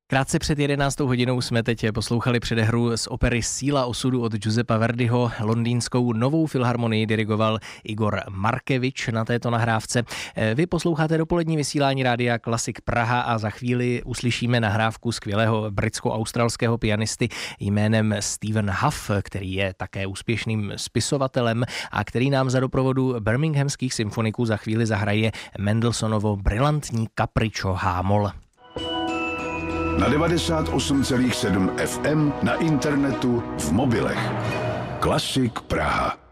Krátce před 11. hodinou jsme teď poslouchali předehru z opery Síla osudu od Giuseppa Verdiho. Londýnskou Novou filharmonii dirigoval Igor Markevič na této nahrávce. Vy posloucháte dopolední vysílání Rádia Klasik Praha a za chvíli uslyšíme nahrávku skvělého britsko-australského pianisty jménem Stephen Huff, který je také úspěšným spisovatelem a který nám za doprovodu birminghamských symfoniků za chvíli zahraje Mendelsohnovo brilantní kapričo H-moll. Na 98,7 FM, na internetu, v mobilech. Klasik Praha.